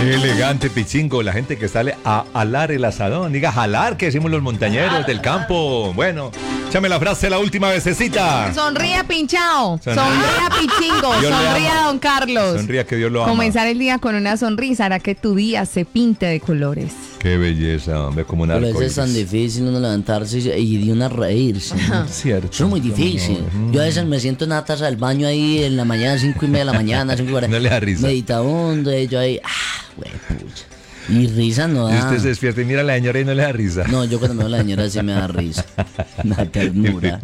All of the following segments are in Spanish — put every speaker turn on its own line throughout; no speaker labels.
Qué elegante, Pichingo, la gente que sale a alar el asadón. Diga jalar, que decimos los montañeros del campo. Bueno, échame la frase la última vececita.
Sonría, Pinchao. Sonría, Pichingo. Sonría, don Carlos.
Sonría, que Dios lo ama.
Comenzar el día con una sonrisa hará que tu día se pinte de colores.
Qué belleza, hombre, como un
Pero
arcoíris.
es tan difícil uno levantarse y de una reírse.
Cierto.
Eso es muy difícil. Yo a veces me siento en una taza del baño ahí en la mañana, 5:30 de la mañana, 5:40.
No le da risa.
Meditabundo, y yo ahí, güey, pucha. Y risa no
Y
da.
usted se despierta y mira a la señora y no le da risa.
No, yo cuando me veo a la señora sí me da risa. Una ternura.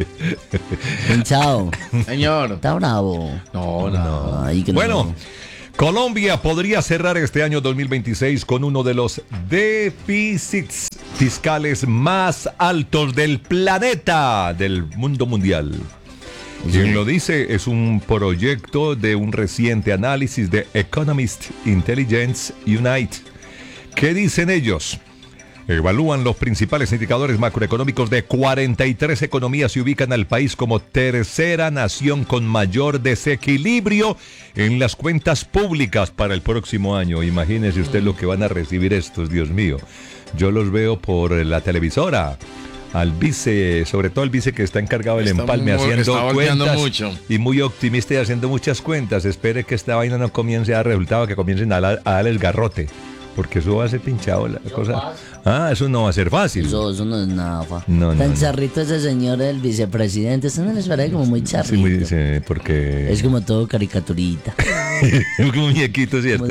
Pinchao.
Señor.
Está bravo.
No.
Ay, que no.
Bueno, Colombia podría cerrar este año 2026 con uno de los déficits fiscales más altos del planeta, del mundo mundial. Quien lo dice es un proyecto de un reciente análisis de Economist Intelligence Unite. ¿Qué dicen ellos? Evalúan los principales indicadores macroeconómicos de 43 economías y ubican al país como tercera nación con mayor desequilibrio en las cuentas públicas para el próximo año. Imagínese usted lo que van a recibir estos, Dios mío. Yo los veo por la televisora. Al vice, sobre todo el vice que está encargado del empalme, haciendo cuentas
mucho.
y muy optimista y haciendo muchas cuentas. Espere que esta vaina no comience a dar resultado, que comiencen a darles garrote, porque eso va a ser pinchado la cosa. Eso no va a ser fácil.
Eso no es nada.
No,
Tan
no.
charrito ese señor, el vicepresidente. Eso no les parece como muy charrito.
Sí, porque
Es como todo caricaturita.
un muñequito, ¿cierto?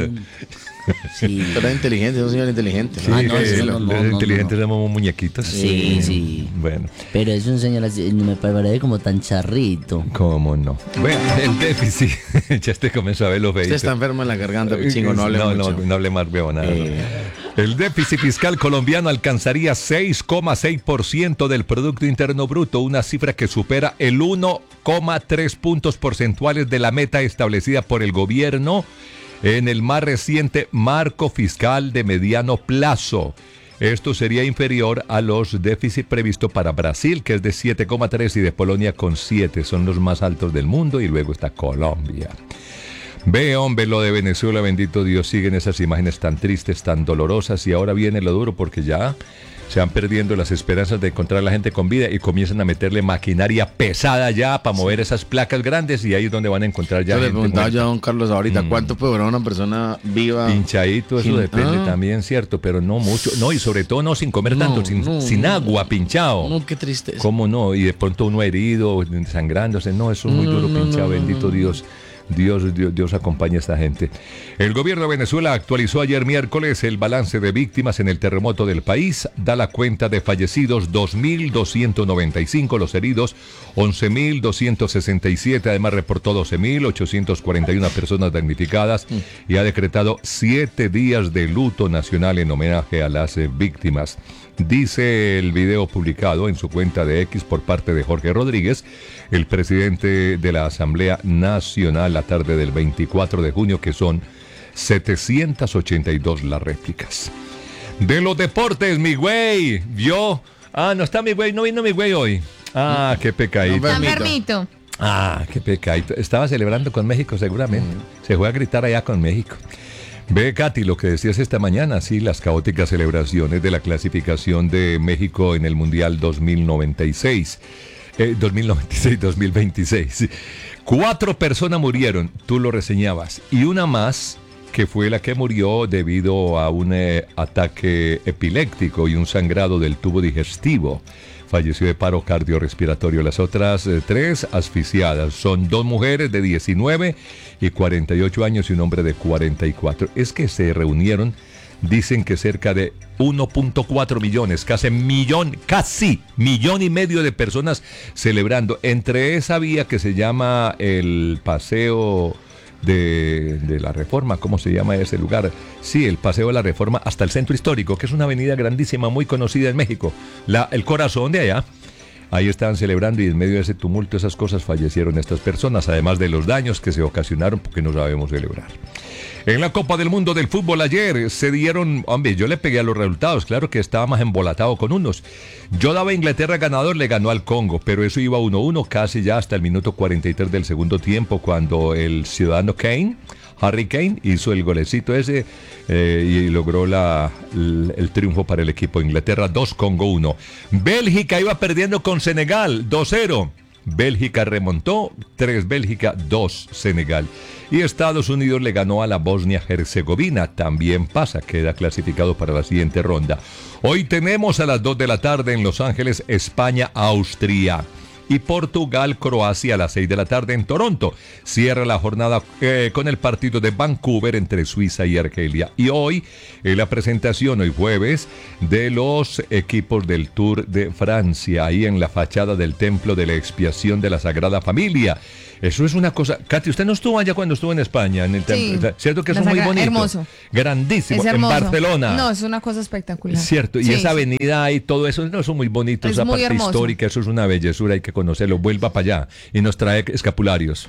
Sí.
Pero es inteligente, es un señor inteligente.
Sí,
no, eso no,
los inteligentes somos muñequitos.
Sí.
Bueno,
Pero es un señor así, no me parece como tan charrito.
¿cómo no? Bueno, el déficit, ya te comenzó a ver los
Usted
feitos.
está enfermo en la garganta, Pichingo, no hable mucho.
No hable más, veo nada. El déficit fiscal colombiano alcanzaría 6,6% del Producto Interno Bruto, una cifra que supera el 1,3 puntos porcentuales de la meta establecida por el gobierno en el más reciente marco fiscal de mediano plazo. Esto sería inferior a los déficits previstos para Brasil, que es de 7,3, y de Polonia con 7. Son los más altos del mundo, y luego está Colombia. Ve, hombre, lo de Venezuela, bendito Dios, siguen esas imágenes tan tristes, tan dolorosas, y ahora viene lo duro porque ya se van perdiendo las esperanzas de encontrar a la gente con vida y comienzan a meterle maquinaria pesada ya para mover esas placas grandes, y ahí es donde van a encontrar ya
Yo le
gente
preguntaba
muerta.
yo a don Carlos ahorita, ¿cuánto puede durar una persona viva?
Pinchadito, eso depende también, cierto, pero no mucho. No, y sobre todo no sin comer tanto, sin agua, pinchado.
No, qué tristeza.
¿Cómo no? Y de pronto uno herido, sangrándose. No, eso es muy duro, pinchado, bendito Dios. Dios acompaña a esta gente. El gobierno de Venezuela actualizó ayer miércoles el balance de víctimas en el terremoto del país. Da la cuenta de fallecidos 2.295, los heridos 11.267. Además reportó 12.841 personas damnificadas y ha decretado 7 días de luto nacional en homenaje a las víctimas. Dice el video publicado en su cuenta de X por parte de Jorge Rodríguez, el presidente de la Asamblea Nacional, la tarde del 24 de junio, que son 782 las réplicas. De los deportes, mi güey, vio. No está mi güey, no vino mi güey hoy. Qué pecadito.
Está enfermito.
Qué pecadito. Estaba celebrando con México seguramente. Se fue a gritar allá con México. Ve, Katy, lo que decías esta mañana, sí, las caóticas celebraciones de la clasificación de México en el Mundial 2026. 2026. 4 personas murieron, tú lo reseñabas, y una más que fue la que murió debido a un ataque epiléptico y un sangrado del tubo digestivo. Falleció de paro cardiorrespiratorio. Las otras 3 asfixiadas. Son 2 mujeres de 19 y 48 años y un hombre de 44. Es que se reunieron, dicen que cerca de 1.4 millones, casi millón y medio de personas celebrando. Entre esa vía que se llama el Paseo de la Reforma, ¿cómo se llama ese lugar? Sí, el Paseo de la Reforma hasta el Centro Histórico, que es una avenida grandísima, muy conocida en México, el corazón de allá. Ahí estaban celebrando y en medio de ese tumulto, esas cosas, fallecieron estas personas, además de los daños que se ocasionaron porque no sabemos celebrar. En la Copa del Mundo del fútbol ayer se dieron, hombre, yo le pegué a los resultados, claro que estaba más embolatado con unos. Yo daba a Inglaterra ganador, le ganó al Congo, pero eso iba 1-1 casi ya hasta el minuto 43 del segundo tiempo, cuando el ciudadano Kane, Harry Kane hizo el golecito ese y logró el triunfo para el equipo de Inglaterra, 2-1. Bélgica iba perdiendo con Senegal, 2-0. Bélgica remontó, 3 Bélgica, 2 Senegal. Y Estados Unidos le ganó a la Bosnia-Herzegovina, también pasa, queda clasificado para la siguiente ronda. Hoy tenemos a las 2 de la tarde en Los Ángeles, España-Austria. Y Portugal-Croacia a las 6 de la tarde en Toronto. Cierra la jornada con el partido de Vancouver entre Suiza y Argelia. Y hoy la presentación, hoy jueves, de los equipos del Tour de Francia, ahí en la fachada del Templo de la Expiación de la Sagrada Familia. Eso es una cosa. Katy, usted no estuvo allá cuando estuvo en España, en el templo.
Sí,
¿Cierto que eso es muy bonito?
Hermoso.
Grandísimo.
Es hermoso.
En Barcelona.
No, es una cosa espectacular.
Cierto, y
Sí,
esa
sí.
avenida y todo eso, no, eso es muy bonito,
Es
esa
muy
parte
hermoso.
histórica, eso es una bellezura, hay que conocerlo. Vuelva para allá y nos trae escapularios.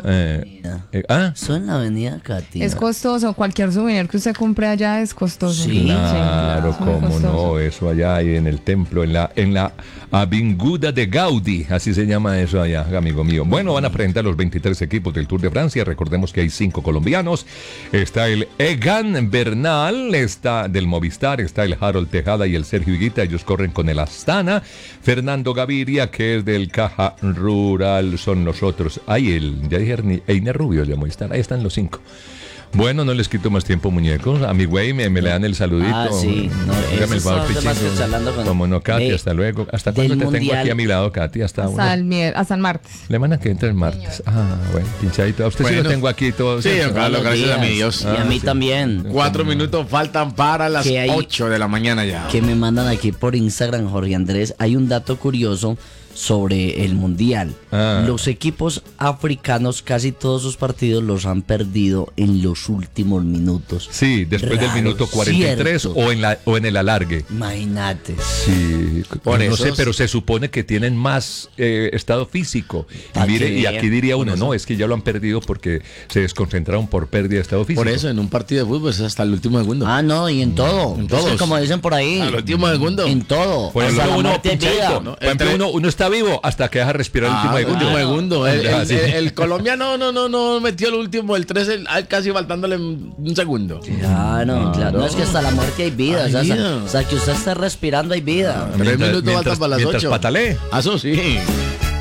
¿Ah?
Eso en la avenida Katy.
Es costoso. Cualquier souvenir que usted compre allá es costoso.
Sí.
Claro,
es muy
cómo
costoso.
no, eso allá ahí en el templo, en la Avinguda de Gaudí, así se llama eso allá, amigo mío. Bueno, van a presentar los 23 equipos del Tour de Francia, recordemos que hay 5 colombianos, está el Egan Bernal, está del Movistar, está el Harold Tejada y el Sergio Higuita, ellos corren con el Astana, Fernando Gaviria, que es del Caja Rural, son los otros, ya dije Einer Rubio de Movistar, ahí están los 5. Bueno, no les quito más tiempo, muñecos. A mi güey me le dan el saludito.
Ah, sí. No,
Dígame el
esos
favor,
son temas
Pichingo.
que charlando con-
Como no, Katy,
de-
hasta luego. ¿Hasta
del
cuándo te tengo
mundial.
aquí a mi lado, Katy? Hasta
Hasta el martes.
Le van a que entre el martes. Ah, bueno, pinchadito. A usted sí
Bueno.
lo tengo aquí todo.
Sí,
¿cierto?
Carlos,
Todos los
gracias a mi
días.
Dios.
Y a mí
sí.
también.
4 minutos faltan para las
Que hay-
8 de la mañana ya.
Que me mandan aquí por Instagram, Jorge Andrés. Hay un dato curioso sobre el mundial.
Ah.
Los equipos africanos, casi todos sus partidos los han perdido en los últimos minutos.
Sí, después del
Raro,
minuto 43
cierto.
o en el alargue.
Imagínate.
Sí,
Por
no
eso
sé, pero se supone que tienen más estado físico.
Pa'
Mire,
que
y
vean.
aquí diría uno, no, es que ya lo han perdido porque se desconcentraron por pérdida de estado físico.
Por eso, en un partido de fútbol es hasta el último segundo.
Ah, no, y en todo.
En
Es
todos.
que como dicen por ahí.
Al último segundo.
En todo.
Por
Hasta
ejemplo,
la
uno,
muerte hay
pinchadito,
vida.
¿no?
por ejemplo, uno está vivo hasta que deja respirar el último
el
segundo.
último segundo.
Ah, sí.
El colombiano no metió el último, el 3, casi faltándole un segundo.
Claro, claro. No es que hasta la muerte hay vida.
Hay
o sea,
vida.
o sea, que usted esté respirando hay vida.
3 minutos
mientras-
faltan para las
mientras
8.
patalee.
Eso sí.